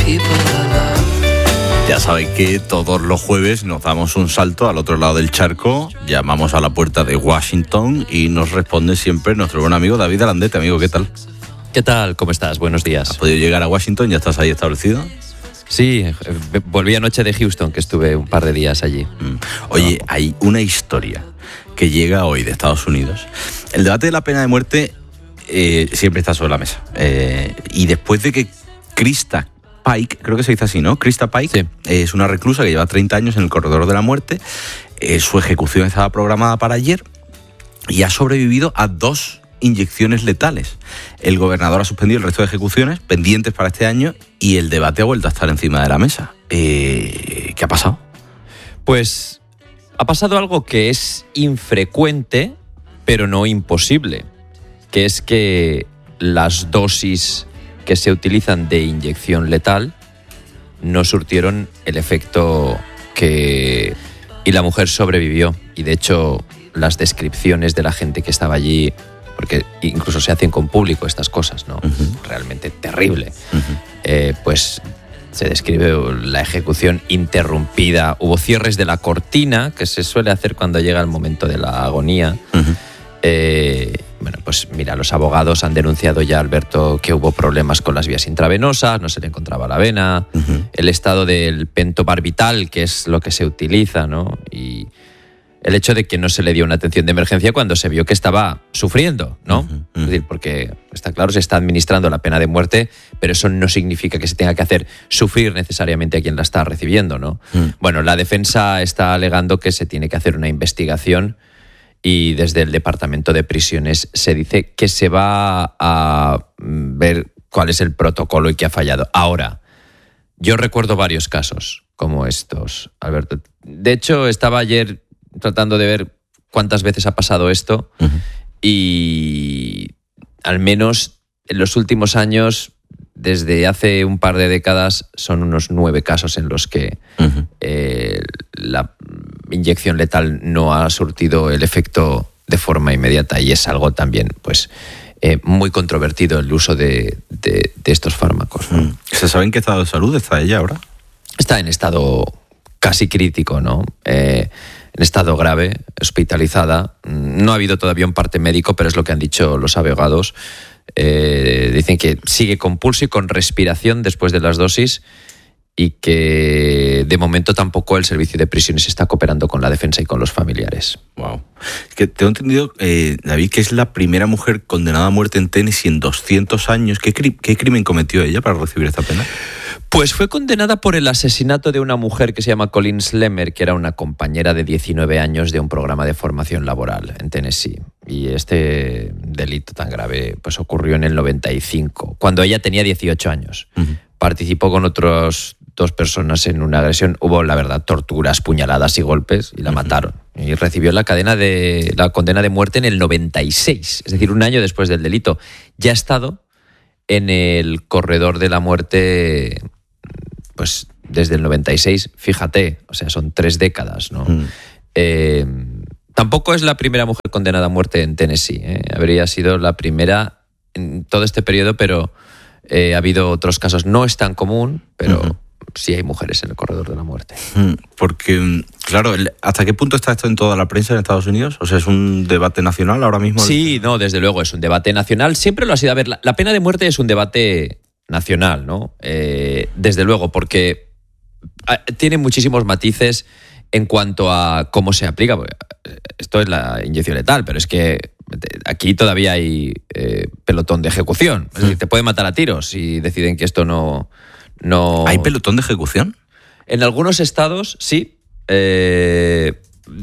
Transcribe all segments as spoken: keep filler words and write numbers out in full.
Ya sabéis que todos los jueves nos damos un salto al otro lado del charco, llamamos a la puerta de Washington y nos responde siempre nuestro buen amigo David Alandete. Amigo, ¿qué tal? ¿Qué tal? ¿Cómo estás? Buenos días. ¿Has podido llegar a Washington? ¿Ya estás ahí establecido? Sí, volví anoche de Houston, que estuve un par de días allí. Mm. Oye, no. Hay una historia que llega hoy de Estados Unidos. El debate de la pena de muerte eh, siempre está sobre la mesa. Eh, y después de que Krista Pike, creo que se dice así, ¿no? Krista Pike sí. eh, es una reclusa que lleva treinta años en el corredor de la muerte. Eh, su ejecución estaba programada para ayer y ha sobrevivido a dos inyecciones letales. El gobernador ha suspendido el resto de ejecuciones pendientes para este año y el debate ha vuelto a estar encima de la mesa. Eh, ¿Qué ha pasado? Pues ha pasado algo que es infrecuente, pero no imposible, que es que las dosis que se utilizan de inyección letal no surtieron el efecto que... y la mujer sobrevivió. Y de hecho, las descripciones de la gente que estaba allí, porque incluso se hacen con público estas cosas, ¿no? Uh-huh. Realmente terrible. Uh-huh. Eh, pues se describe la ejecución interrumpida. Hubo cierres de la cortina, que se suele hacer cuando llega el momento de la agonía. Uh-huh. Eh, bueno, pues mira, los abogados han denunciado ya, Alberto, que hubo problemas con las vías intravenosas, no se le encontraba la vena, uh-huh. el estado del pentobarbital, que es lo que se utiliza, ¿no? Y el hecho de que no se le dio una atención de emergencia cuando se vio que estaba sufriendo, ¿no? Uh-huh, uh-huh. Es decir, porque está claro, se está administrando la pena de muerte, pero eso no significa que se tenga que hacer sufrir necesariamente a quien la está recibiendo, ¿no? Uh-huh. Bueno, la defensa está alegando que se tiene que hacer una investigación y desde el Departamento de Prisiones se dice que se va a ver cuál es el protocolo y qué ha fallado. Ahora, yo recuerdo varios casos como estos, Alberto. De hecho, estaba ayer tratando de ver cuántas veces ha pasado esto uh-huh. y al menos en los últimos años, desde hace un par de décadas, son unos nueve casos en los que uh-huh. eh, la inyección letal no ha surtido el efecto de forma inmediata y es algo también pues eh, muy controvertido el uso de, de, de estos fármacos, ¿no? Mm. ¿Se sabe en qué estado de salud está ella ahora? Está en estado casi crítico, ¿no? Eh, en estado grave, hospitalizada. No ha habido todavía un parte médico, pero es lo que han dicho los abogados. Eh, dicen que sigue con pulso y con respiración después de las dosis y que de momento tampoco el servicio de prisiones está cooperando con la defensa y con los familiares. Wow. Es que tengo entendido, eh, David, que es la primera mujer condenada a muerte en Tennessee en doscientos años. ¿Qué, cri- qué crimen cometió ella para recibir esta pena? Pues fue condenada por el asesinato de una mujer que se llama Colleen Slemmer, que era una compañera de diecinueve años de un programa de formación laboral en Tennessee. Y este delito tan grave pues ocurrió en el noventa y cinco, cuando ella tenía dieciocho años. Uh-huh. Participó con otros dos personas en una agresión. Hubo, la verdad, torturas, puñaladas y golpes y la uh-huh. mataron. Y recibió la cadena de la condena de muerte en el noventa y seis, es decir, un año después del delito. Ya ha estado en el corredor de la muerte pues desde el noventa y seis, fíjate, o sea, son tres décadas, ¿no? Uh-huh. Eh, tampoco es la primera mujer condenada a muerte en Tennessee, ¿eh? Habría sido la primera en todo este periodo, pero eh, ha habido otros casos. No es tan común, pero uh-huh. sí hay mujeres en el corredor de la muerte. Porque, claro, ¿hasta qué punto está esto en toda la prensa en Estados Unidos? O sea, ¿es un debate nacional ahora mismo? Sí, no, desde luego es un debate nacional. Siempre lo ha sido. A ver, la, la pena de muerte es un debate nacional, ¿no? Eh, desde luego, porque tiene muchísimos matices en cuanto a cómo se aplica. Esto es la inyección letal, pero es que aquí todavía hay eh, pelotón de ejecución. Es decir, te pueden matar a tiros si deciden que esto no... no... ¿Hay pelotón de ejecución? En algunos estados, sí. Eh,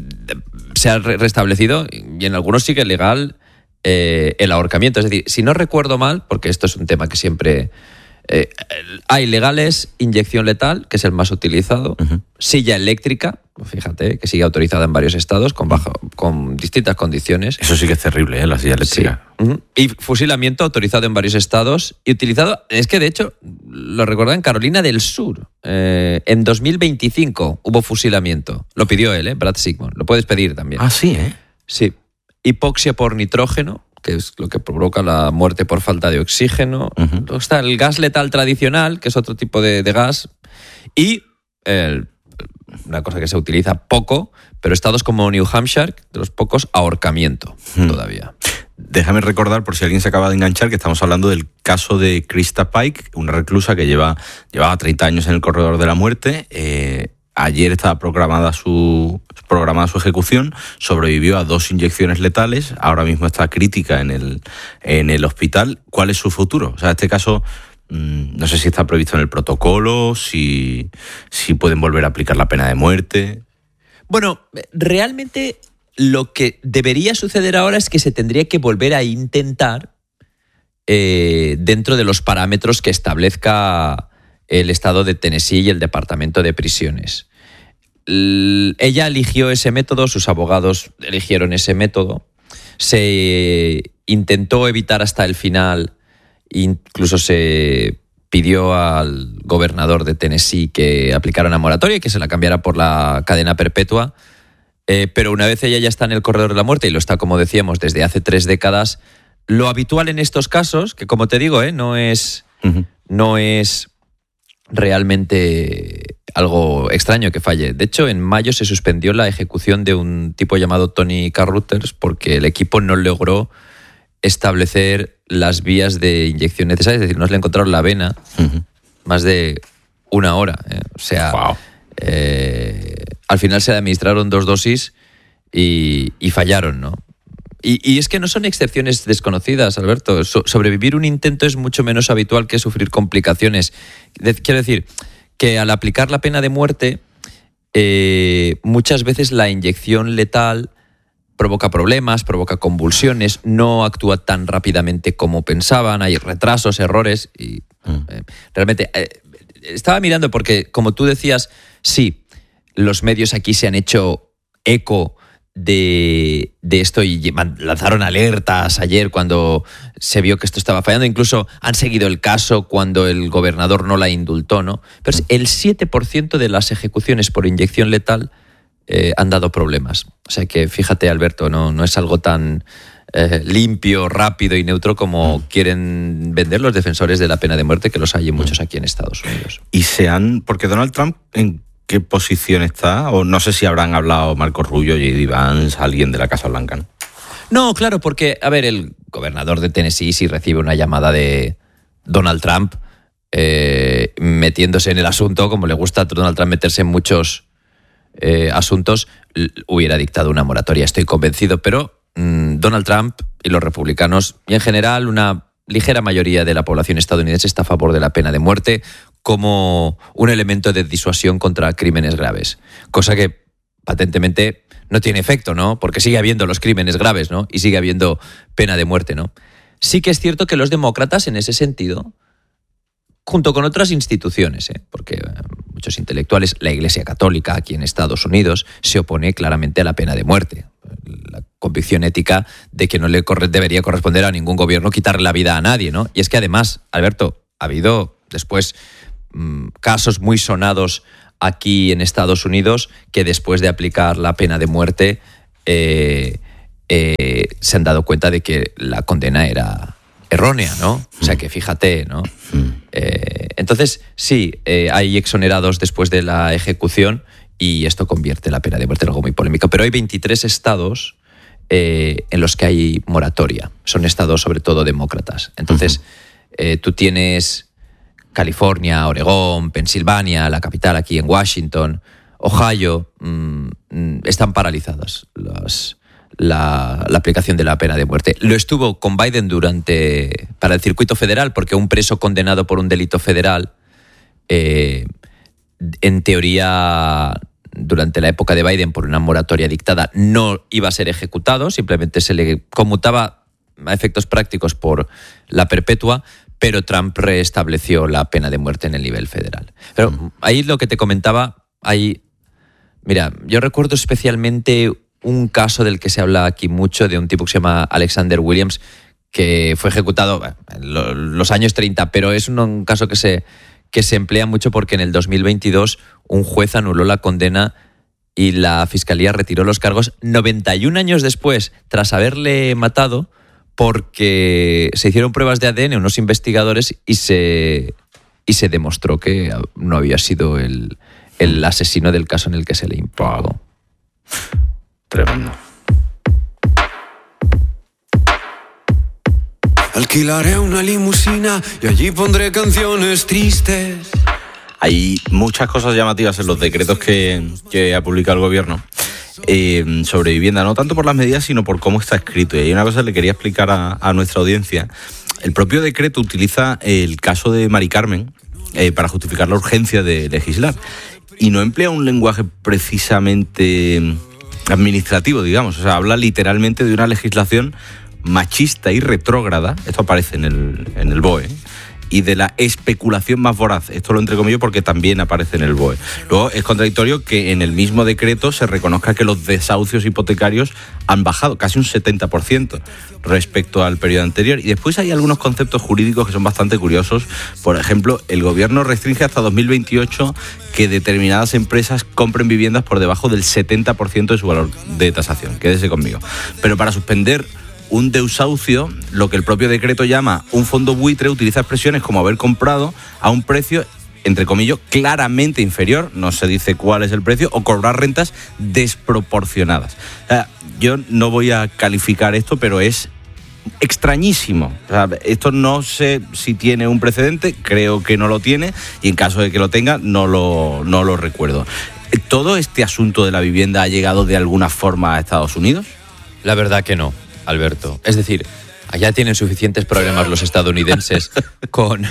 se ha restablecido y en algunos sigue legal eh, el ahorcamiento. Es decir, si no recuerdo mal, porque esto es un tema que siempre... Eh, hay legales, inyección letal, que es el más utilizado, uh-huh. silla eléctrica, fíjate, que sigue autorizada en varios estados con, bajo, con distintas condiciones. Eso sí que es terrible, ¿eh? La silla eléctrica. Sí. Uh-huh. Y fusilamiento autorizado en varios estados y utilizado, es que de hecho, lo recuerdo en Carolina del Sur, eh, en dos mil veinticinco hubo fusilamiento. Lo pidió él, ¿eh? Brad Sigmund. Lo puedes pedir también. Ah, sí, ¿eh? Sí. Hipoxia por nitrógeno, que es lo que provoca la muerte por falta de oxígeno. Uh-huh. Luego está el gas letal tradicional, que es otro tipo de, de gas. Y el, una cosa que se utiliza poco, pero estados como New Hampshire, de los pocos, ahorcamiento uh-huh. todavía. Déjame recordar, por si alguien se acaba de enganchar, que estamos hablando del caso de Krista Pike, una reclusa que lleva llevaba treinta años en el corredor de la muerte. Eh, ayer estaba programada su, programada su ejecución, sobrevivió a dos inyecciones letales, ahora mismo está crítica en el, en el hospital. ¿Cuál es su futuro? O sea, este caso, mmm, no sé si está previsto en el protocolo, si, si pueden volver a aplicar la pena de muerte. Bueno, realmente lo que debería suceder ahora es que se tendría que volver a intentar eh, dentro de los parámetros que establezca el estado de Tennessee y el Departamento de Prisiones. L- ella eligió ese método, sus abogados eligieron ese método. Se intentó evitar hasta el final, incluso se pidió al gobernador de Tennessee que aplicara una moratoria y que se la cambiara por la cadena perpetua. Eh, pero una vez ella ya está en el corredor de la muerte, y lo está, como decíamos, desde hace tres décadas, lo habitual en estos casos, que como te digo, eh, no es, uh-huh. no es realmente algo extraño que falle. De hecho, en mayo se suspendió la ejecución de un tipo llamado Tony Carruthers porque el equipo no logró establecer las vías de inyección necesarias, es decir, no se le encontraron la vena uh-huh. más de una hora. Eh. O sea... Wow. Eh, al final se administraron dos dosis y, y fallaron, ¿no? Y, y es que no son excepciones desconocidas, Alberto. So, sobrevivir un intento es mucho menos habitual que sufrir complicaciones. De, quiero decir que al aplicar la pena de muerte, eh, muchas veces la inyección letal provoca problemas, provoca convulsiones, no actúa tan rápidamente como pensaban, hay retrasos, errores y mm. eh, realmente eh, estaba mirando porque, como tú decías, sí, los medios aquí se han hecho eco de, de esto y lanzaron alertas ayer cuando se vio que esto estaba fallando. Incluso han seguido el caso cuando el gobernador no la indultó, ¿no? Pero el siete por ciento de las ejecuciones por inyección letal eh, han dado problemas. O sea que, fíjate, Alberto, no, no es algo tan eh, limpio, rápido y neutro como mm. quieren vender los defensores de la pena de muerte, que los hay muchos aquí en Estados Unidos. Y se han... Porque Donald Trump... En... ¿Qué posición está? O no sé si habrán hablado Marco Rubio, J D Vance, alguien de la Casa Blanca, ¿no? No, claro, porque, a ver, el gobernador de Tennessee, si recibe una llamada de Donald Trump eh, metiéndose en el asunto, como le gusta a Donald Trump meterse en muchos eh, asuntos, hubiera dictado una moratoria, estoy convencido. Pero mmm, Donald Trump y los republicanos, y en general una ligera mayoría de la población estadounidense, está a favor de la pena de muerte como un elemento de disuasión contra crímenes graves. Cosa que patentemente no tiene efecto, ¿no? Porque sigue habiendo los crímenes graves, ¿no? Y sigue habiendo pena de muerte, ¿no? Sí que es cierto que los demócratas, en ese sentido, junto con otras instituciones, ¿eh? Porque muchos intelectuales, la Iglesia Católica aquí en Estados Unidos, se opone claramente a la pena de muerte. La convicción ética de que no le corre- debería corresponder a ningún gobierno quitarle la vida a nadie, ¿no? Y es que además, Alberto, ha habido después casos muy sonados aquí en Estados Unidos que después de aplicar la pena de muerte eh, eh, se han dado cuenta de que la condena era errónea, ¿no? O sea que fíjate, ¿no? Eh, entonces, sí, eh, hay exonerados después de la ejecución y esto convierte la pena de muerte en algo muy polémico. Pero hay veintitrés estados eh, en los que hay moratoria. Son estados sobre todo demócratas. Entonces, eh, tú tienes California, Oregón, Pensilvania, la capital aquí en Washington, Ohio, mmm, están paralizadas las, la, la aplicación de la pena de muerte. Lo estuvo con Biden durante para el circuito federal, porque un preso condenado por un delito federal, eh, en teoría, durante la época de Biden, por una moratoria dictada, no iba a ser ejecutado, simplemente se le conmutaba a efectos prácticos por la perpetua, pero Trump restableció la pena de muerte en el nivel federal. Pero mm. ahí lo que te comentaba, ahí, mira, yo recuerdo especialmente un caso del que se habla aquí mucho, de un tipo que se llama Alexander Williams, que fue ejecutado en los años treinta, pero es un, un caso que se, que se emplea mucho porque en el dos mil veintidós un juez anuló la condena y la fiscalía retiró los cargos noventa y un años después, tras haberle matado, porque se hicieron pruebas de A D N a unos investigadores y se, y se demostró que no había sido el, el asesino del caso en el que se le imputó. Tremendo. Alquilaré una limusina y allí pondré canciones tristes. Hay muchas cosas llamativas en los decretos que, que ha publicado el gobierno eh, sobre vivienda, no tanto por las medidas, sino por cómo está escrito. Y hay una cosa que le quería explicar a, a nuestra audiencia. El propio decreto utiliza el caso de Mari Carmen eh, para justificar la urgencia de legislar. Y no emplea un lenguaje precisamente administrativo, digamos. O sea, habla literalmente de una legislación machista y retrógrada, esto aparece en el, en el B O E, y de la especulación más voraz, esto lo entrecomillo porque también aparece en el B O E. Luego es contradictorio que en el mismo decreto se reconozca que los desahucios hipotecarios han bajado casi un setenta por ciento respecto al periodo anterior. Y después hay algunos conceptos jurídicos que son bastante curiosos. Por ejemplo, el gobierno restringe hasta dos mil veintiocho que determinadas empresas compren viviendas por debajo del setenta por ciento de su valor de tasación. Quédese conmigo. Pero para suspender un desahucio, lo que el propio decreto llama un fondo buitre, utiliza expresiones como haber comprado a un precio, entre comillas, claramente inferior, no se dice cuál es el precio, o cobrar rentas desproporcionadas. O sea, yo no voy a calificar esto, pero es extrañísimo. O sea, esto no sé si tiene un precedente, creo que no lo tiene, y en caso de que lo tenga, no lo, no lo recuerdo. ¿Todo este asunto de la vivienda ha llegado de alguna forma a Estados Unidos? La verdad que no, Alberto. Es decir, allá tienen suficientes problemas los estadounidenses con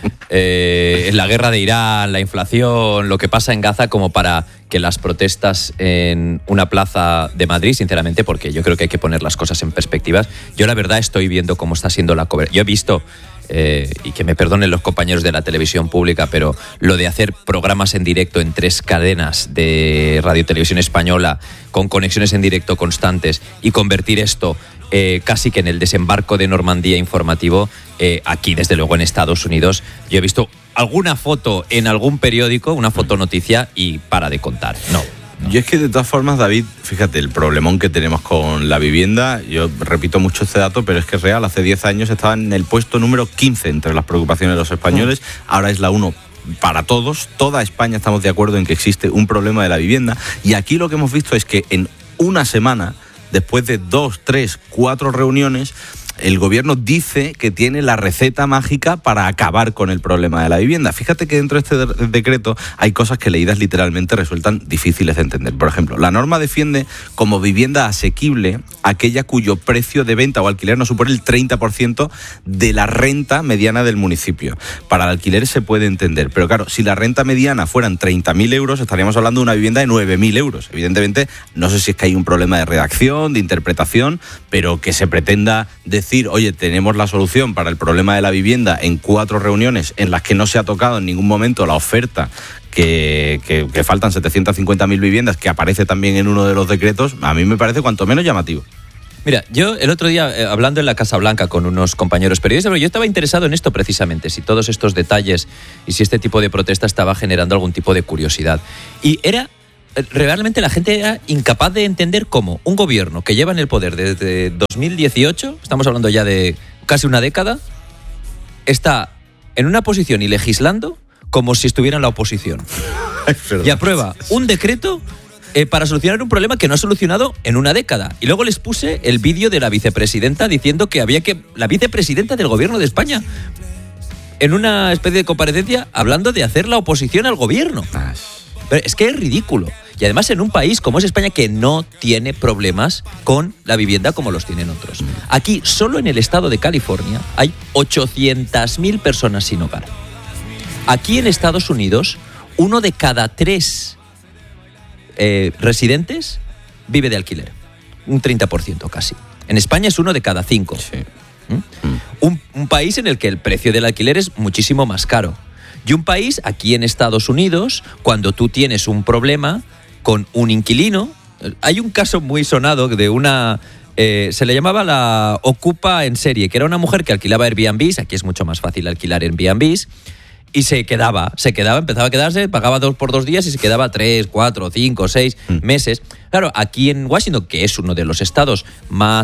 eh, la guerra de Irán, la inflación, lo que pasa en Gaza, como para que las protestas en una plaza de Madrid, sinceramente, porque yo creo que hay que poner las cosas en perspectivas. Yo la verdad estoy viendo cómo está siendo la cobertura. Yo he visto, eh, y que me perdonen los compañeros de la televisión pública, pero lo de hacer programas en directo en tres cadenas de Radio Televisión Española con conexiones en directo constantes y convertir esto Eh, casi que en el desembarco de Normandía informativo, eh, aquí desde luego en Estados Unidos, yo he visto alguna foto en algún periódico, una fotonoticia, y para de contar. No, no. Yo es que de todas formas, David, fíjate, el problemón que tenemos con la vivienda, yo repito mucho este dato, pero es que es real, hace diez años estaba en el puesto número quince entre las preocupaciones de los españoles, ahora es la uno para todos, toda España estamos de acuerdo en que existe un problema de la vivienda, y aquí lo que hemos visto es que en una semana, después de dos, tres, cuatro reuniones, el gobierno dice que tiene la receta mágica para acabar con el problema de la vivienda. Fíjate que dentro de este de- decreto hay cosas que leídas literalmente resultan difíciles de entender. Por ejemplo, la norma defiende como vivienda asequible aquella cuyo precio de venta o alquiler no supone el treinta por ciento de la renta mediana del municipio. Para el alquiler se puede entender, pero claro, si la renta mediana fueran treinta mil euros, estaríamos hablando de una vivienda de nueve mil euros. Evidentemente, no sé si es que hay un problema de redacción, de interpretación, pero que se pretenda decir decir, oye, tenemos la solución para el problema de la vivienda en cuatro reuniones en las que no se ha tocado en ningún momento la oferta que, que, que faltan setecientas cincuenta mil viviendas, que aparece también en uno de los decretos, a mí me parece cuanto menos llamativo. Mira, yo el otro día, eh, hablando en la Casa Blanca con unos compañeros periodistas, yo estaba interesado en esto precisamente, si todos estos detalles y si este tipo de protesta estaba generando algún tipo de curiosidad. Y era... realmente la gente era incapaz de entender cómo un gobierno que lleva en el poder desde dos mil dieciocho, estamos hablando ya de casi una década, está en una posición y legislando como si estuviera en la oposición. Y aprueba un decreto eh, para solucionar un problema que no ha solucionado en una década. Y luego les puse el vídeo de la vicepresidenta diciendo que había que... La vicepresidenta del gobierno de España, en una especie de comparecencia, hablando de hacer la oposición al gobierno. Pero es que es ridículo. Y además en un país como es España, que no tiene problemas con la vivienda como los tienen otros. Aquí, solo en el estado de California, hay ochocientas mil personas sin hogar. Aquí en Estados Unidos, uno de cada tres eh, residentes vive de alquiler. Un treinta por ciento casi. En España es uno de cada cinco. Sí. ¿Mm? Mm. Un, un país en el que el precio del alquiler es muchísimo más caro. Y un país, aquí en Estados Unidos, cuando tú tienes un problema con un inquilino, hay un caso muy sonado de una... Eh, se le llamaba la ocupa en serie, que era una mujer que alquilaba Airbnbs, aquí es mucho más fácil alquilar Airbnbs, y se quedaba, se quedaba, empezaba a quedarse, pagaba dos por dos días y se quedaba tres, cuatro, cinco, seis mm. meses. Claro, aquí en Washington, que es uno de los estados más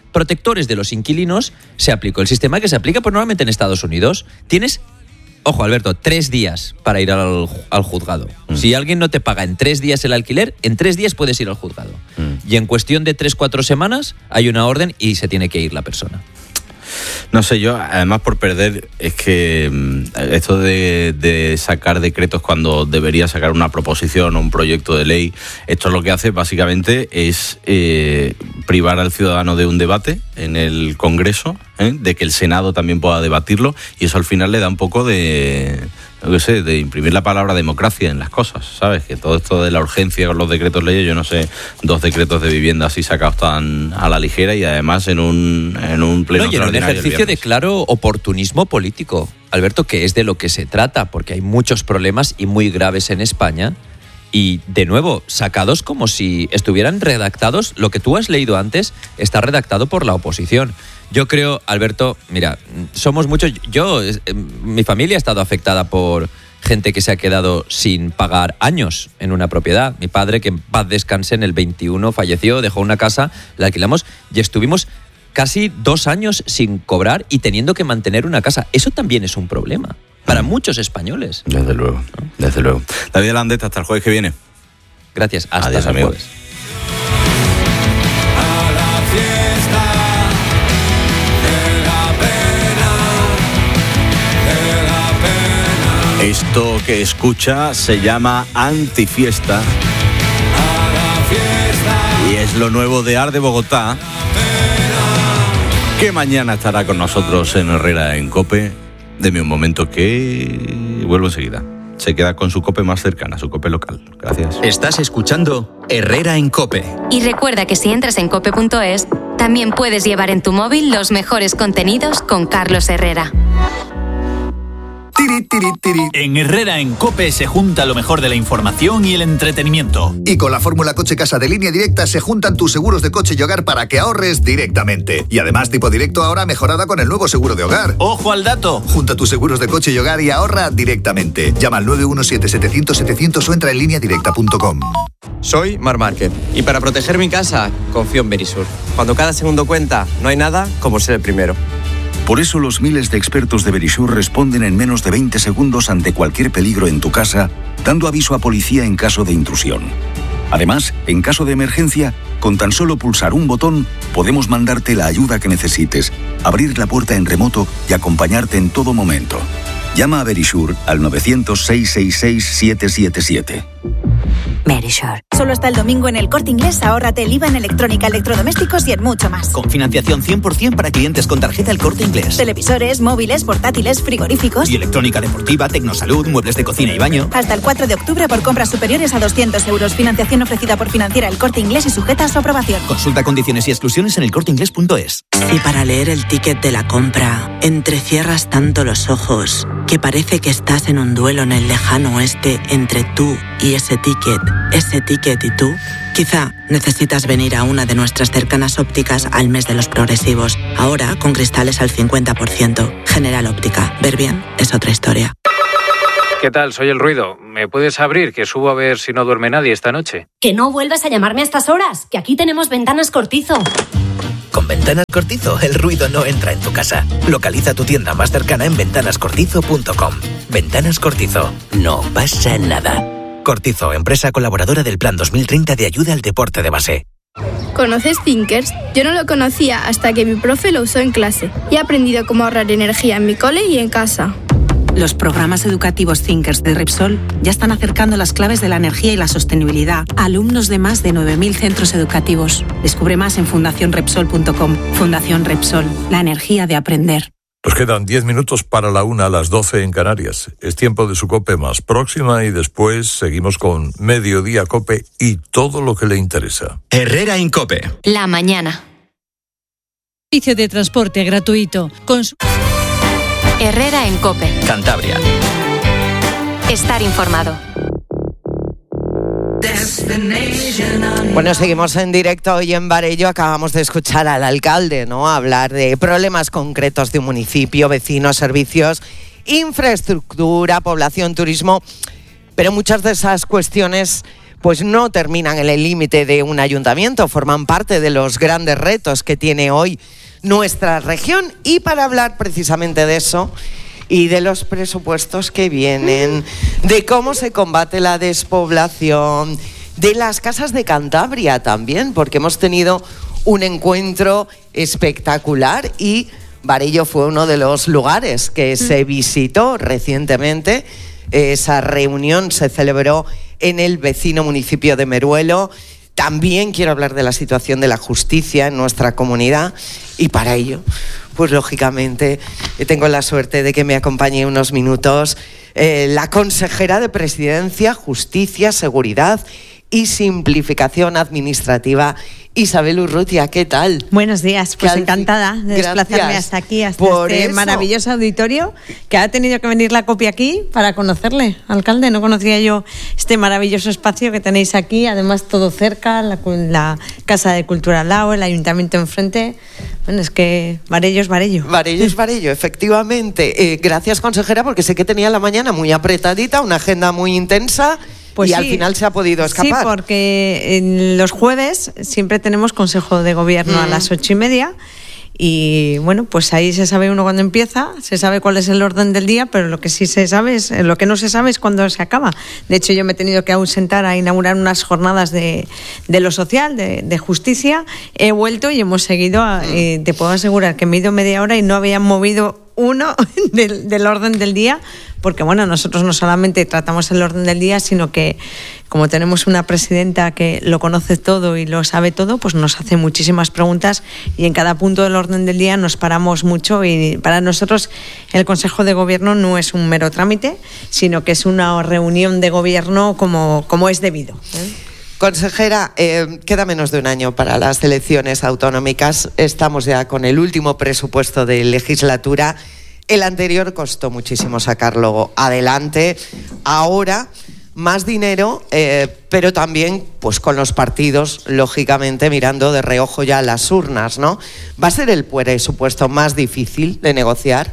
protectores de los inquilinos se aplicó el sistema que se aplica pues, normalmente en Estados Unidos. Tienes, ojo Alberto, tres días para ir al, al juzgado. Mm. Si alguien no te paga en tres días el alquiler, en tres días puedes ir al juzgado. Mm. Y en cuestión de tres, cuatro semanas hay una orden y se tiene que ir la persona. No sé, yo, además por perder, es que esto de, de sacar decretos cuando debería sacar una proposición o un proyecto de ley, esto lo que hace básicamente es eh, privar al ciudadano de un debate en el Congreso, ¿eh? de que el Senado también pueda debatirlo, y eso al final le da un poco de... no sé, de imprimir la palabra democracia en las cosas, ¿sabes? Que todo esto de la urgencia con los decretos leyes, yo no sé, dos decretos de vivienda así sacados tan a la ligera y además en un, en un pleno no, y en un ejercicio de claro oportunismo político, Alberto, que es de lo que se trata, porque hay muchos problemas y muy graves en España y, de nuevo, sacados como si estuvieran redactados, lo que tú has leído antes está redactado por la oposición. Yo creo, Alberto, mira, somos muchos, yo, mi familia ha estado afectada por gente que se ha quedado sin pagar años en una propiedad. Mi padre, que en paz descanse, en el veintiuno falleció, dejó una casa, la alquilamos y estuvimos casi dos años sin cobrar y teniendo que mantener una casa. Eso también es un problema para muchos españoles. Desde luego, ¿no? Desde luego. David Alandeta, hasta el jueves que viene. Gracias, hasta Adiós, el amigos. jueves. Esto que escucha se llama Antifiesta y es lo nuevo de Ar de Bogotá, que mañana estará con nosotros en Herrera en COPE. Deme un momento que vuelvo enseguida. Se queda con su COPE más cercana, su COPE local. Gracias. Estás escuchando Herrera en COPE. Y recuerda que si entras en cope punto es, también puedes llevar en tu móvil los mejores contenidos con Carlos Herrera. Tiri, tiri, tiri. En Herrera en COPE se junta lo mejor de la información y el entretenimiento. Y con la fórmula Coche Casa de Línea Directa se juntan tus seguros de coche y hogar para que ahorres directamente. Y además Tipo Directo ahora mejorada con el nuevo seguro de hogar. ¡Ojo al dato! Junta tus seguros de coche y hogar y ahorra directamente. Llama al nueve uno siete, setecientos, setecientos o entra en línea directa punto com. Soy Mar Márquez y para proteger mi casa confío en Verisur. Cuando cada segundo cuenta, no hay nada como ser el primero. Por eso los miles de expertos de Verisur responden en menos de veinte segundos ante cualquier peligro en tu casa, dando aviso a policía en caso de intrusión. Además, en caso de emergencia, con tan solo pulsar un botón, podemos mandarte la ayuda que necesites, abrir la puerta en remoto y acompañarte en todo momento. Llama a Verisur al novecientos, seiscientos sesenta y seis, setecientos setenta y siete. Verisur. Solo hasta el domingo en el Corte Inglés ahórrate el I V A en electrónica, electrodomésticos y en mucho más. Con financiación cien por ciento para clientes con tarjeta El Corte Inglés. Televisores, móviles, portátiles, frigoríficos. Y electrónica deportiva, tecnosalud, muebles de cocina y baño. Hasta el cuatro de octubre por compras superiores a doscientos euros. Financiación ofrecida por Financiera El Corte Inglés y sujeta a su aprobación. Consulta condiciones y exclusiones en el corte inglés punto es. Si para leer el ticket de la compra entrecierras tanto los ojos que parece que estás en un duelo en el lejano oeste entre tú y ese ticket, ese ticket y tú, quizá necesitas venir a una de nuestras cercanas ópticas al mes de los progresivos. Ahora con cristales al cincuenta por ciento. General Óptica. Ver bien es otra historia. ¿Qué tal? Soy El Ruido. ¿Me puedes abrir, que subo a ver si no duerme nadie esta noche? Que no vuelvas a llamarme a estas horas, que aquí tenemos Ventanas Cortizo. Con Ventanas Cortizo, el ruido no entra en tu casa. Localiza tu tienda más cercana en ventanas cortizo punto com. Ventanas Cortizo. No pasa nada. Cortizo, empresa colaboradora del Plan dos mil treinta de ayuda al deporte de base. ¿Conoces Thinkers? Yo no lo conocía hasta que mi profe lo usó en clase. Y he aprendido cómo ahorrar energía en mi cole y en casa. Los programas educativos Thinkers de Repsol ya están acercando las claves de la energía y la sostenibilidad a alumnos de más de nueve mil centros educativos. Descubre más en fundación repsol punto com. Fundación Repsol, la energía de aprender. Nos quedan diez minutos para la una, a las doce en Canarias. Es tiempo de su COPE más próxima y después seguimos con Mediodía COPE y todo lo que le interesa. Herrera en COPE. La mañana. Servicio de transporte gratuito. Cons- Herrera en COPE. Cantabria. Estar informado. Bueno, seguimos en directo hoy en Varello. Acabamos de escuchar al alcalde, ¿no?, hablar de problemas concretos de un municipio, vecinos, servicios, infraestructura, población, turismo. Pero muchas de esas cuestiones pues no terminan en el límite de un ayuntamiento, forman parte de los grandes retos que tiene hoy nuestra región. Y para hablar precisamente de eso y de los presupuestos que vienen, de cómo se combate la despoblación, de las casas de Cantabria también, porque hemos tenido un encuentro espectacular y Varello fue uno de los lugares que se visitó recientemente. Esa reunión se celebró en el vecino municipio de Meruelo. También quiero hablar de la situación de la justicia en nuestra comunidad y para ello, pues lógicamente, tengo la suerte de que me acompañe unos minutos eh, la consejera de Presidencia, Justicia, Seguridad y Simplificación Administrativa, Isabel Urrutia. ¿Qué tal? Buenos días, pues encantada de desplazarme hasta aquí, hasta Por este eso. maravilloso auditorio, que ha tenido que venir la copia aquí para conocerle, alcalde. No conocía yo este maravilloso espacio que tenéis aquí, además todo cerca, la, la Casa de Cultura al lado, el ayuntamiento enfrente. Bueno, es que Varello es Varello. Varello es Varello, efectivamente. Eh, gracias, consejera, porque sé que tenía la mañana muy apretadita, una agenda muy intensa. Pues y sí, al final se ha podido escapar. Sí, porque en los jueves siempre tenemos Consejo de Gobierno mm. a las ocho y media y bueno, pues ahí se sabe uno cuándo empieza, se sabe cuál es el orden del día, pero lo que sí se sabe es, lo que no se sabe es cuándo se acaba. De hecho, yo me he tenido que ausentar a inaugurar unas jornadas de, de lo social, de, de justicia. He vuelto y hemos seguido, a, eh, te puedo asegurar que me he ido media hora y no habían movido uno del, del orden del día, porque bueno, nosotros no solamente tratamos el orden del día, sino que como tenemos una presidenta que lo conoce todo y lo sabe todo, pues nos hace muchísimas preguntas y en cada punto del orden del día nos paramos mucho y para nosotros el Consejo de Gobierno no es un mero trámite, sino que es una reunión de gobierno como, como es debido, ¿eh? Consejera, eh, queda menos de un año para las elecciones autonómicas. Estamos ya con el último presupuesto de legislatura. El anterior costó muchísimo sacarlo adelante. Ahora, más dinero, eh, pero también pues con los partidos, lógicamente, mirando de reojo ya las urnas, ¿no? ¿Va a ser el presupuesto más difícil de negociar?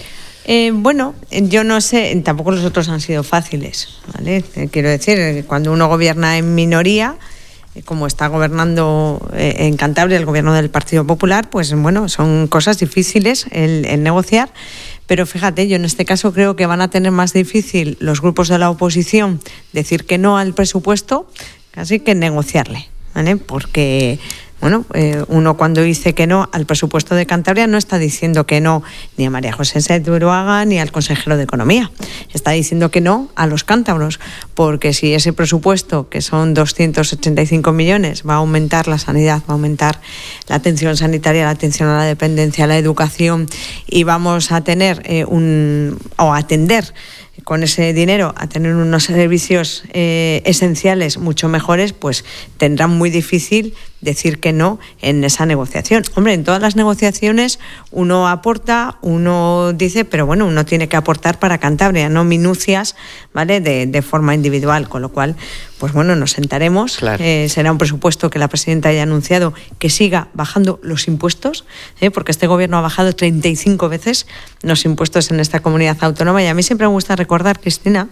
Eh, bueno, yo no sé, tampoco los otros han sido fáciles, ¿vale? Eh, quiero decir, cuando uno gobierna en minoría, eh, como está gobernando eh, en Cantabria el gobierno del Partido Popular, pues bueno, son cosas difíciles el, el negociar. Pero fíjate, yo en este caso creo que van a tener más difícil los grupos de la oposición decir que no al presupuesto, casi que negociarle, ¿vale? Porque bueno, eh, uno cuando dice que no al presupuesto de Cantabria no está diciendo que no ni a María José Sáenz de Buruaga ni al consejero de Economía. Está diciendo que no a los cántabros, porque si ese presupuesto, que son doscientos ochenta y cinco millones, va a aumentar la sanidad, va a aumentar la atención sanitaria, la atención a la dependencia, la educación, y vamos a tener eh, un o atender con ese dinero a tener unos servicios eh, esenciales mucho mejores, pues tendrán muy difícil decir que no en esa negociación. Hombre, en todas las negociaciones uno aporta, uno dice, pero bueno, uno tiene que aportar para Cantabria, no minucias, ¿vale?, de, de forma individual, con lo cual, pues bueno, nos sentaremos. Claro. Eh, será un presupuesto que la presidenta haya anunciado que siga bajando los impuestos, ¿eh? porque este gobierno ha bajado treinta y cinco veces los impuestos en esta comunidad autónoma, y a mí siempre me gusta recordar, Cristina,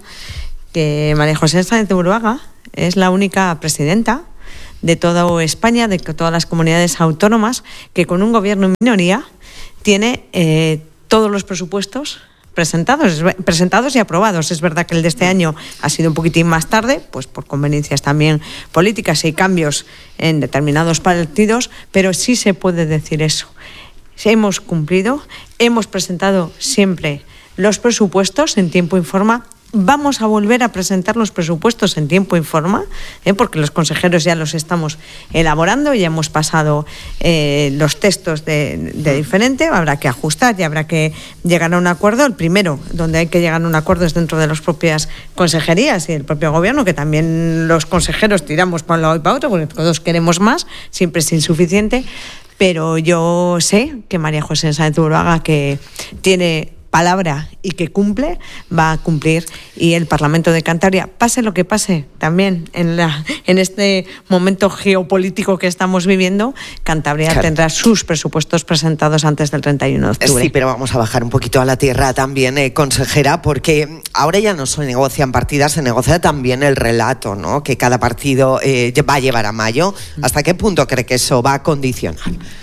que María José Sáenz de Buruaga es la única presidenta de toda España, de todas las comunidades autónomas, que con un gobierno en minoría tiene eh, todos los presupuestos presentados, presentados y aprobados. Es verdad que el de este año ha sido un poquitín más tarde, pues por conveniencias también políticas y cambios en determinados partidos, pero sí se puede decir eso. Hemos cumplido, hemos presentado siempre los presupuestos en tiempo y forma. Vamos a volver a presentar los presupuestos en tiempo y forma, ¿eh? porque los consejeros ya los estamos elaborando, ya hemos pasado eh, los textos de, de diferente, habrá que ajustar y habrá que llegar a un acuerdo. El primero, donde hay que llegar a un acuerdo, es dentro de las propias consejerías y el propio gobierno, que también los consejeros tiramos para un lado y para otro, porque todos queremos más, siempre es insuficiente, pero yo sé que María José Sáenz de Buruaga, que tiene palabra y que cumple, va a cumplir. Y el Parlamento de Cantabria, pase lo que pase también en, la, en este momento geopolítico que estamos viviendo, Cantabria claro. tendrá sus presupuestos presentados antes del treinta y uno de octubre. Sí, pero vamos a bajar un poquito a la tierra también, eh, consejera, porque ahora ya no se negocian partidas, se negocia también el relato, ¿no?, que cada partido eh, va a llevar a mayo. ¿Hasta qué punto cree que eso va a condicionar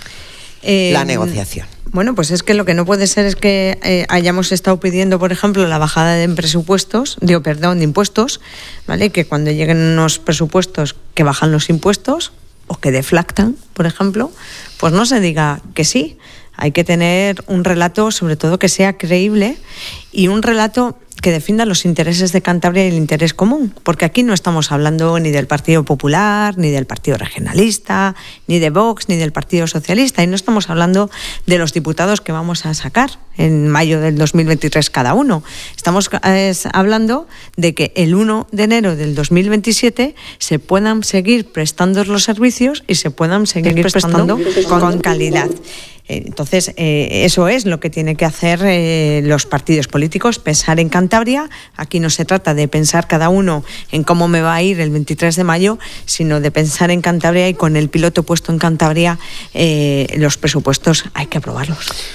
eh, la negociación? Bueno, pues es que lo que no puede ser es que eh, hayamos estado pidiendo, por ejemplo, la bajada de presupuestos, digo, perdón, de impuestos, ¿vale? Que cuando lleguen unos presupuestos que bajan los impuestos o que deflactan, por ejemplo, pues no se diga que sí. Hay que tener un relato, sobre todo, que sea creíble y un relato que defienda los intereses de Cantabria y el interés común, porque aquí no estamos hablando ni del Partido Popular, ni del Partido Regionalista, ni de Vox, ni del Partido Socialista, y no estamos hablando de los diputados que vamos a sacar en mayo del dos mil veintitrés cada uno. Estamos eh, hablando de que el uno de enero del dos mil veintisiete se puedan seguir prestando los servicios y se puedan seguir, seguir prestando, prestando con calidad. Entonces, eh, eso es lo que tienen que hacer eh, los partidos políticos, pensar en Cantabria. Aquí no se trata de pensar cada uno en cómo me va a ir el veintitrés de mayo, sino de pensar en Cantabria, y con el piloto puesto en Cantabria, eh, los presupuestos hay que aprobarlos.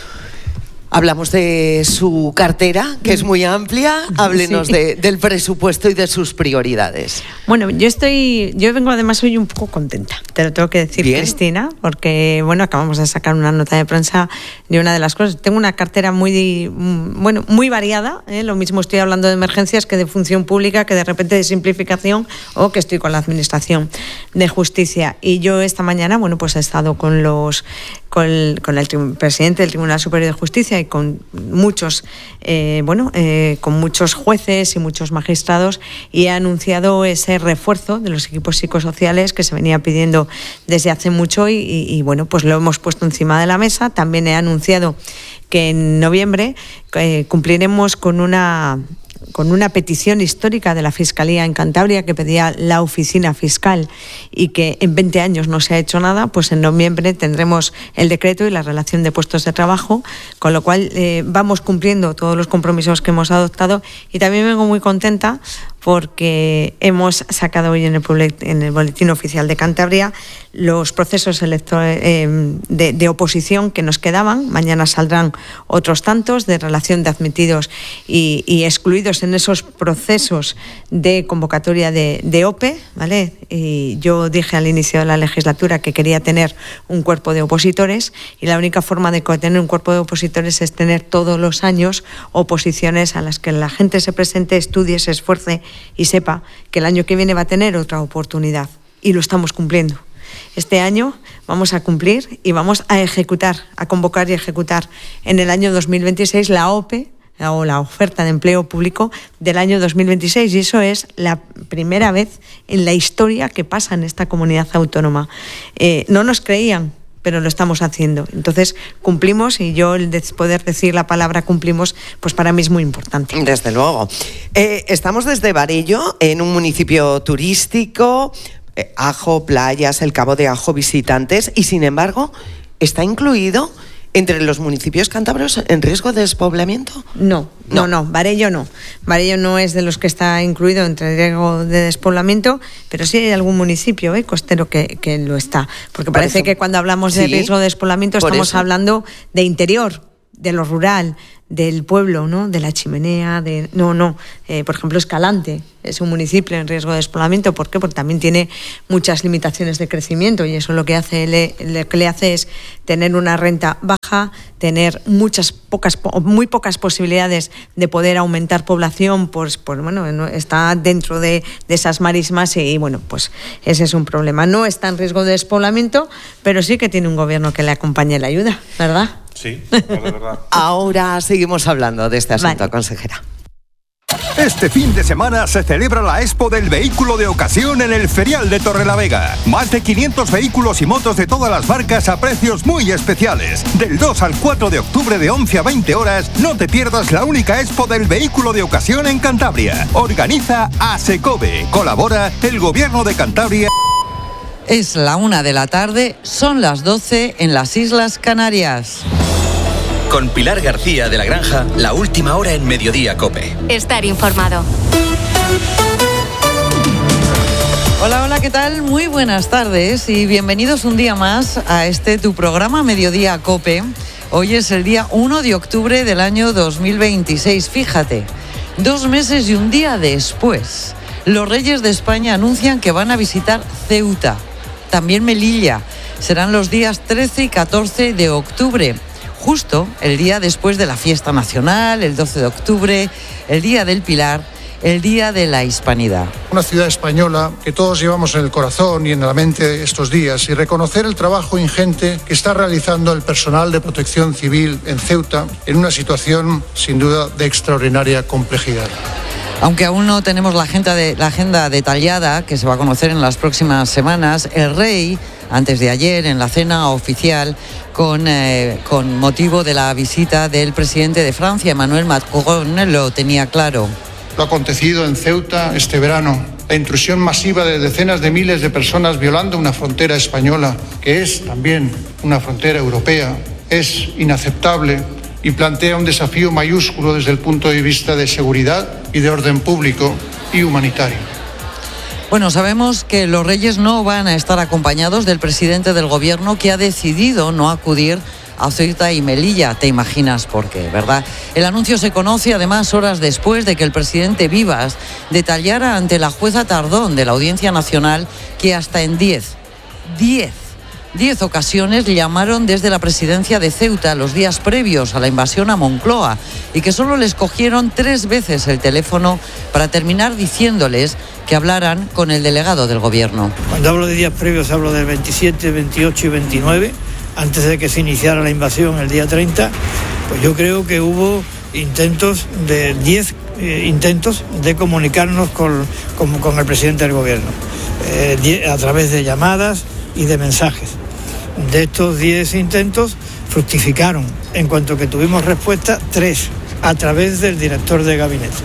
Hablamos de su cartera, que es muy amplia. Háblenos sí. de, del presupuesto y de sus prioridades. Bueno, yo estoy, yo vengo además hoy un poco contenta, te lo tengo que decir, Bien. Cristina, porque bueno, acabamos de sacar una nota de prensa de una de las cosas. Tengo una cartera muy, bueno, muy variada, ¿eh? Lo mismo estoy hablando de emergencias que de función pública, que de repente de simplificación, o que estoy con la Administración de Justicia. Y yo esta mañana, bueno, pues he estado con los con el, con el presidente del Tribunal Superior de Justicia y con muchos, eh, bueno, eh, con muchos jueces y muchos magistrados, y he anunciado ese refuerzo de los equipos psicosociales que se venía pidiendo desde hace mucho y, y, y bueno, pues lo hemos puesto encima de la mesa. También he anunciado que en noviembre eh, cumpliremos con una con una petición histórica de la Fiscalía en Cantabria que pedía la oficina fiscal y que en veinte años no se ha hecho nada. Pues en noviembre tendremos el decreto y la relación de puestos de trabajo, con lo cual eh, vamos cumpliendo todos los compromisos que hemos adoptado. Y también vengo muy contenta porque hemos sacado hoy en el, en el Boletín Oficial de Cantabria los procesos electorales eh, de, de oposición que nos quedaban. Mañana saldrán otros tantos de relación de admitidos y, y excluidos en esos procesos de convocatoria de, de O P E, ¿vale? Y yo dije al inicio de la legislatura que quería tener un cuerpo de opositores, y la única forma de tener un cuerpo de opositores es tener todos los años oposiciones a las que la gente se presente, estudie, se esfuerce y sepa que el año que viene va a tener otra oportunidad, y lo estamos cumpliendo. Este año vamos a cumplir y vamos a ejecutar, a convocar y ejecutar en el año dos mil veintiséis la O P E, o la oferta de empleo público del año dos mil veintiséis, y eso es la primera vez en la historia que pasa en esta comunidad autónoma. Eh, no nos creían, pero lo estamos haciendo. Entonces cumplimos, y yo el de poder decir la palabra cumplimos, pues para mí es muy importante. Desde luego. Eh, estamos desde Varello, en un municipio turístico, eh, Ajo, playas, el Cabo de Ajo, visitantes, y sin embargo está incluido entre los municipios cántabros en riesgo de despoblamiento. No, no, no, no, Varello no. Varello no es de los que está incluido entre riesgo de despoblamiento, pero sí hay algún municipio eh, costero que, que lo está. Porque Por parece eso, que cuando hablamos de sí, riesgo de despoblamiento estamos eso. hablando de interior, de lo rural, del pueblo, ¿no? De la Chimenea, de no, no. Eh, por ejemplo, Escalante es un municipio en riesgo de despoblamiento. ¿Por qué? Porque también tiene muchas limitaciones de crecimiento, y eso lo que hace le, lo que le hace es tener una renta baja, tener muchas pocas, muy pocas posibilidades de poder aumentar población, pues, pues bueno, está dentro de, de esas marismas, y, y bueno, pues ese es un problema. No está en riesgo de despoblamiento, pero sí que tiene un gobierno que le acompañe y le ayuda, ¿verdad? Sí, de verdad. Ahora seguimos hablando de este asunto, vale. Consejera. Este fin de semana se celebra la Expo del Vehículo de Ocasión en el Ferial de Torrelavega. Más de quinientos vehículos y motos de todas las marcas a precios muy especiales. Del dos al cuatro de octubre de once a veinte horas, no te pierdas la única Expo del Vehículo de Ocasión en Cantabria. Organiza ASECOVE. Colabora el Gobierno de Cantabria. Es la una de la tarde, son las doce en las Islas Canarias. Con Pilar García de la Granja, la última hora en Mediodía COPE. Estar informado. Hola, hola, ¿qué tal? Muy buenas tardes y bienvenidos un día más a este tu programa Mediodía COPE. Hoy es el día uno de octubre del año dos mil veintiséis. Fíjate, dos meses y un día después, los Reyes de España anuncian que van a visitar Ceuta, también Melilla. Serán los días trece y catorce de octubre. Justo el día después de la fiesta nacional, el doce de octubre, el Día del Pilar, el Día de la Hispanidad. Una ciudad española que todos llevamos en el corazón y en la mente estos días, y reconocer el trabajo ingente que está realizando el personal de protección civil en Ceuta en una situación sin duda de extraordinaria complejidad. Aunque aún no tenemos la agenda, de, la agenda detallada, que se va a conocer en las próximas semanas, el rey, antes de ayer, en la cena oficial, con, eh, con motivo de la visita del presidente de Francia, Emmanuel Macron, lo tenía claro. Lo acontecido en Ceuta este verano, la intrusión masiva de decenas de miles de personas violando una frontera española, que es también una frontera europea, es inaceptable y plantea un desafío mayúsculo desde el punto de vista de seguridad y de orden público y humanitario. Bueno, sabemos que los Reyes no van a estar acompañados del presidente del gobierno, que ha decidido no acudir a Ceuta y Melilla. Te imaginas por qué, ¿verdad? El anuncio se conoce además horas después de que el presidente Vivas detallara ante la jueza Tardón de la Audiencia Nacional que hasta en diez, diez, diez ocasiones llamaron desde la presidencia de Ceuta los días previos a la invasión a Moncloa y que solo les cogieron tres veces el teléfono para terminar diciéndoles que hablaran con el delegado del gobierno. Cuando hablo de días previos hablo del veintisiete, veintiocho y veintinueve, antes de que se iniciara la invasión el día treinta, pues yo creo que hubo intentos de diez eh, intentos de comunicarnos con, con, con el presidente del gobierno, eh, die, a través de llamadas y de mensajes. De estos diez intentos fructificaron, en cuanto que tuvimos respuesta, tres, a través del director de gabinete.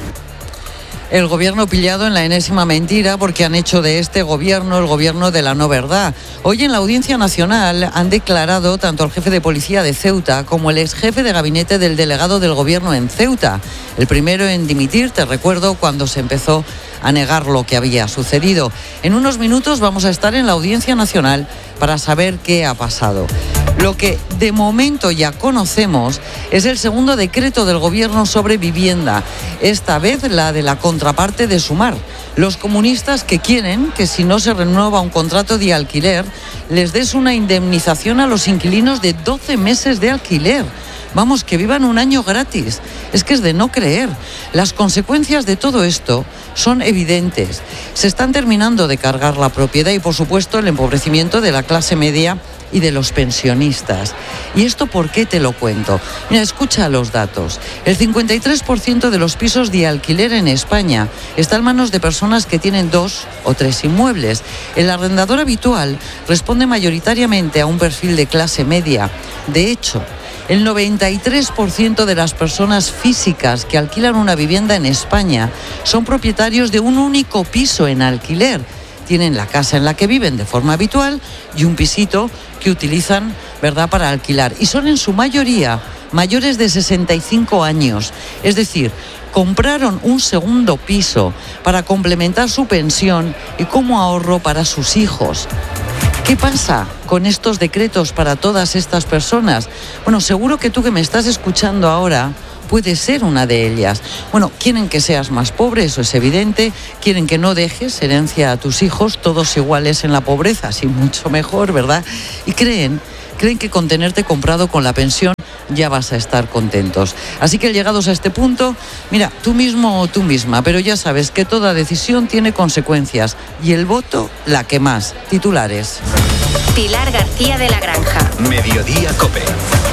El gobierno pillado en la enésima mentira, porque han hecho de este gobierno el gobierno de la no verdad. Hoy en la Audiencia Nacional han declarado tanto el jefe de policía de Ceuta como el ex jefe de gabinete del delegado del gobierno en Ceuta. El primero en dimitir, te recuerdo, cuando se empezó a negar lo que había sucedido. En unos minutos vamos a estar en la Audiencia Nacional para saber qué ha pasado. Lo que de momento ya conocemos es el segundo decreto del gobierno sobre vivienda, esta vez la de la contraparte de Sumar. Los comunistas que quieren que si no se renueva un contrato de alquiler, les des una indemnización a los inquilinos de doce meses de alquiler. Vamos, que vivan un año gratis. Es que es de no creer. Las consecuencias de todo esto son evidentes. Se están terminando de cargar la propiedad y, por supuesto, el empobrecimiento de la clase media y de los pensionistas. ¿Y esto por qué te lo cuento? Mira, escucha los datos. El cincuenta y tres por ciento de los pisos de alquiler en España está en manos de personas que tienen dos o tres inmuebles. El arrendador habitual responde mayoritariamente a un perfil de clase media. De hecho, el noventa y tres por ciento de las personas físicas que alquilan una vivienda en España son propietarios de un único piso en alquiler. Tienen la casa en la que viven de forma habitual y un pisito que utilizan, ¿verdad?, para alquilar. Y son en su mayoría mayores de sesenta y cinco años. Es decir, compraron un segundo piso para complementar su pensión y como ahorro para sus hijos. ¿Qué pasa con estos decretos para todas estas personas? Bueno, seguro que tú que me estás escuchando ahora puedes ser una de ellas. Bueno, quieren que seas más pobre, eso es evidente. Quieren que no dejes herencia a tus hijos, todos iguales en la pobreza, así mucho mejor, ¿verdad? Y creen, creen que con tenerte comprado con la pensión ya vas a estar contentos. Así que llegados a este punto, mira, tú mismo o tú misma, pero ya sabes que toda decisión tiene consecuencias y el voto la que más. Titulares. Pilar García de la Granja. Mediodía COPE.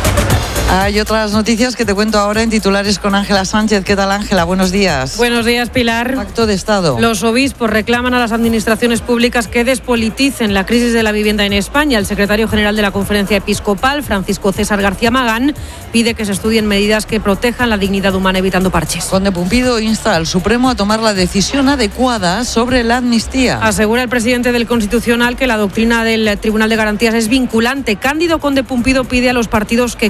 Hay otras noticias que te cuento ahora en titulares con Ángela Sánchez. ¿Qué tal, Ángela? Buenos días. Buenos días, Pilar. Pacto de Estado. Los obispos reclaman a las administraciones públicas que despoliticen la crisis de la vivienda en España. El secretario general de la Conferencia Episcopal, Francisco César García Magán, pide que se estudien medidas que protejan la dignidad humana evitando parches. Conde Pumpido insta al Supremo a tomar la decisión adecuada sobre la amnistía. Asegura el presidente del Constitucional que la doctrina del Tribunal de Garantías es vinculante. Cándido Conde Pumpido pide a los partidos que cumplan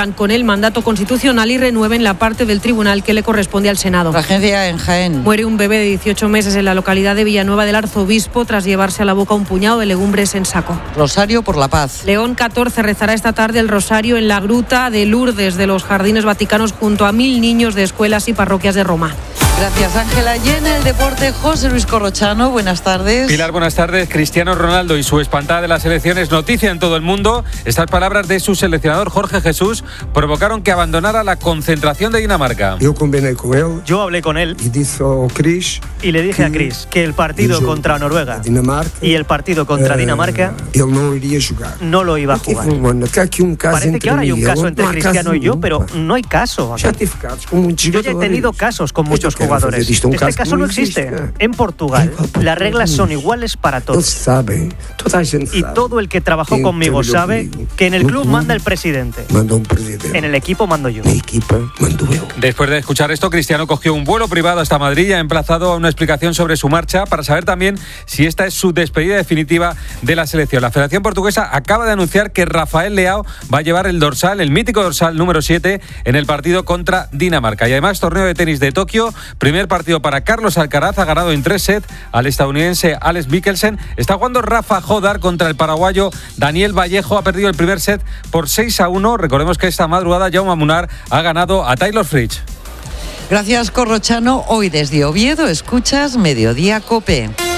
cumplan con el mandato constitucional y renueven la parte del tribunal que le corresponde al Senado. Tragedia en Jaén. Muere un bebé de dieciocho meses en la localidad de Villanueva del Arzobispo tras llevarse a la boca un puñado de legumbres en saco. Rosario por la paz. León catorce rezará esta tarde el rosario en la gruta de Lourdes de los Jardines Vaticanos junto a mil niños de escuelas y parroquias de Roma. Gracias, Ángela. Y en el deporte, José Luis Corrochano, buenas tardes. Pilar, buenas tardes. Cristiano Ronaldo y su espantada de las elecciones, noticia en todo el mundo. Estas palabras de su seleccionador Jorge Jesús provocaron que abandonara la concentración de Dinamarca. Yo convené con él. Yo hablé con él. Y, dijo Chris y le dije a Chris que el partido contra Noruega y el partido contra Dinamarca él no iría a jugar. No lo iba a jugar. Bueno, que aquí un caso Parece que ahora hay un caso entre no Cristiano y yo, pero no hay caso. O sea, yo ya he tenido casos con muchos jugadores. Este caso no existe. En Portugal, las reglas son iguales para todos. Y todo el que trabajó conmigo sabe que en el club manda el presidente. En el equipo mando yo. Después de escuchar esto, Cristiano cogió un vuelo privado hasta Madrid y ha emplazado a una explicación sobre su marcha para saber también si esta es su despedida definitiva de la selección. La Federación Portuguesa acaba de anunciar que Rafael Leao va a llevar el dorsal, el mítico dorsal número siete, en el partido contra Dinamarca. Y además, torneo de tenis de Tokio. Primer partido para Carlos Alcaraz, ha ganado en tres sets al estadounidense Alex Mikkelsen. Está jugando Rafa Jodar contra el paraguayo Daniel Vallejo. Ha perdido el primer set por seis a uno. Recordemos que esta madrugada Jaume Munar ha ganado a Taylor Fritz. Gracias, Corrochano. Hoy desde Oviedo escuchas Mediodía COPE.